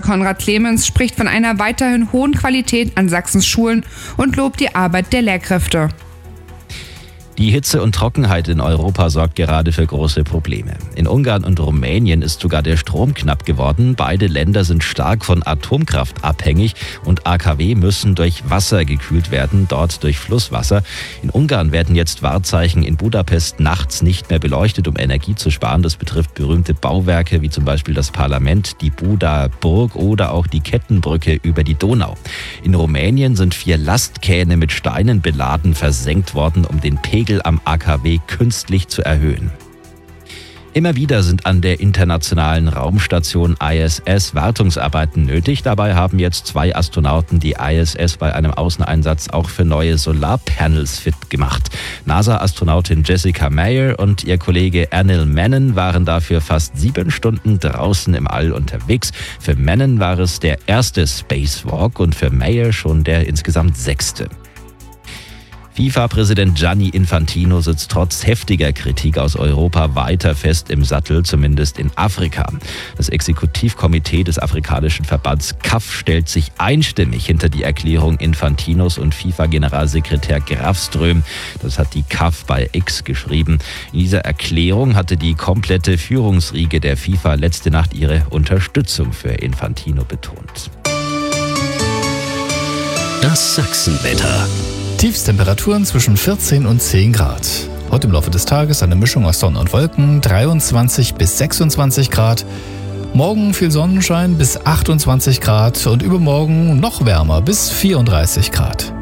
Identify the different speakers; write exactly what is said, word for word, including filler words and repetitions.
Speaker 1: Konrad Clemens spricht von einer weiterhin hohen Qualität an Sachsens Schulen und lobt die Arbeit der Lehrkräfte.
Speaker 2: Die Hitze und Trockenheit in Europa sorgt gerade für große Probleme. In Ungarn und Rumänien ist sogar der Strom knapp geworden. Beide Länder sind stark von Atomkraft abhängig und A K W müssen durch Wasser gekühlt werden, dort durch Flusswasser. In Ungarn werden jetzt Wahrzeichen in Budapest nachts nicht mehr beleuchtet, um Energie zu sparen. Das betrifft berühmte Bauwerke wie zum Beispiel das Parlament, die Buda Burg oder auch die Kettenbrücke über die Donau. In Rumänien sind vier Lastkähne mit Steinen beladen versenkt worden, um den Pegel am A K W künstlich zu erhöhen. Immer wieder sind an der internationalen Raumstation I S S Wartungsarbeiten nötig. Dabei haben jetzt zwei Astronauten die I S S bei einem Außeneinsatz auch für neue Solarpanels fit gemacht. NASA-Astronautin Jessica Meir und ihr Kollege Anil Menon waren dafür fast sieben Stunden draußen im All unterwegs. Für Menon war es der erste Spacewalk und für Meir schon der insgesamt sechste. FIFA-Präsident Gianni Infantino sitzt trotz heftiger Kritik aus Europa weiter fest im Sattel, zumindest in Afrika. Das Exekutivkomitee des afrikanischen Verbands C A F stellt sich einstimmig hinter die Erklärung Infantinos und FIFA-Generalsekretär Grafström. Das hat die C A F bei X geschrieben. In dieser Erklärung hatte die komplette Führungsriege der FIFA letzte Nacht ihre Unterstützung für Infantino betont.
Speaker 3: Das Sachsenwetter.
Speaker 4: Tiefstemperaturen zwischen vierzehn und zehn Grad. Heute im Laufe des Tages eine Mischung aus Sonne und Wolken, dreiundzwanzig bis sechsundzwanzig Grad. Morgen viel Sonnenschein bis achtundzwanzig Grad und übermorgen noch wärmer bis vierunddreißig Grad.